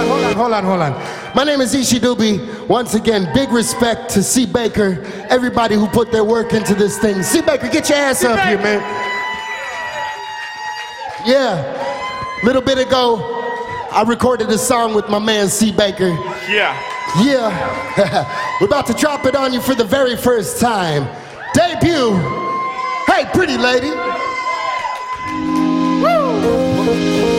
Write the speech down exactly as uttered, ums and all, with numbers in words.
on, hold on, hold on, hold on. My name is Ishi Doobie. Once again, big respect to C. Baker, everybody who put their work into this thing. C. Baker, get your ass up here, man. Yeah, a little bit ago, I recorded a song with my man C. Baker. Yeah. Yeah. We're about to drop it on you for the very first time. Debut. Hey, pretty lady. Woo!